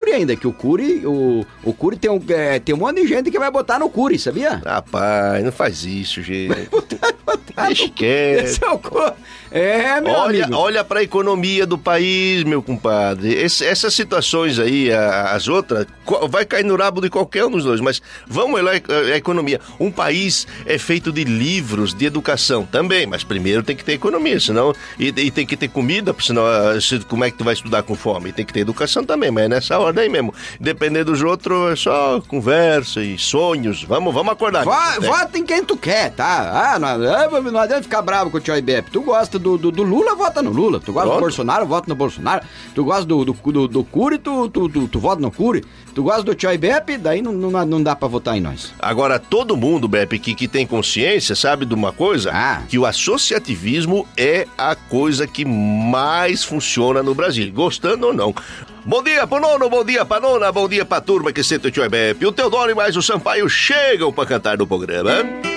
Cury ainda, que o Cury tem um monte de gente que vai botar no Cury, sabia? Rapaz, não faz isso, gente. Botar Esquece. Esse é o Cury. Meu amigo. Olha pra economia do país, meu compadre. Essas situações aí, as outras, vai cair no rabo de qualquer um dos dois, mas vamos lá, a economia. Um país é feito de livros, de educação também, mas primeiro tem que ter economia, senão, e tem que ter comida, senão como é que tu vai estudar com fome? Tem que ter educação também, mas é nessa ordem aí mesmo. Depender dos outros, é só conversa e sonhos. Vamos acordar. Vota em quem tu quer, tá? Não adianta ficar bravo com o tio Ibepe. Tu gosta do Lula, vota no Lula. Tu gosta do Bolsonaro, vota no Bolsonaro. Tu gosta do Cury, tu vota no Cury. Tu gosta do tio Ibepe, daí não dá pra votar em nós. Agora, todo mundo, Beppe, que tem consciência, sabe de uma coisa? Que o associativismo é a coisa que mais funciona no Brasil, gostando ou não. Bom dia pro nono, bom dia pra nona, bom dia pra turma que senta o tio Ibepe. O Teodoro e mais o Sampaio chegam pra cantar no programa.